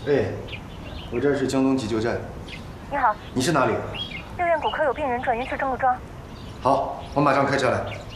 哎，我这是江东急救站。 你好， 你是哪里？ 六院骨科有病人转运去郑陆庄。 好，我马上开车来。